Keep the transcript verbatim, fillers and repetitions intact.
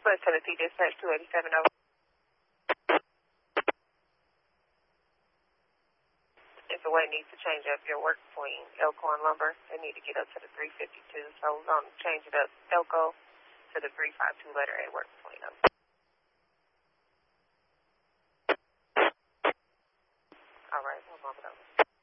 West Tennessee Dispatch two eighty-seven over. If the way needs to change up your work point, Elko and Lumber, they need to get up to the three fifty-two. So we're going to change it up, Elko, to the three fifty-two letter A work point. Over. All right, one moment over.